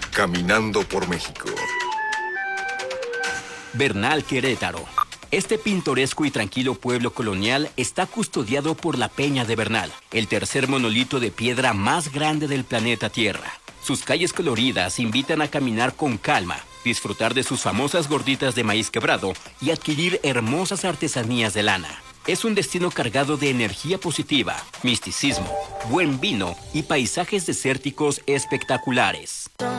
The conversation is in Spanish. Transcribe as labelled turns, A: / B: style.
A: Caminando por México.
B: Bernal, Querétaro. Este pintoresco y tranquilo pueblo colonial está custodiado por la Peña de Bernal, el tercer monolito de piedra más grande del planeta Tierra. Sus calles coloridas invitan a caminar con calma, disfrutar de sus famosas gorditas de maíz quebrado y adquirir hermosas artesanías de lana. Es un destino cargado de energía positiva, misticismo, buen vino y paisajes desérticos espectaculares.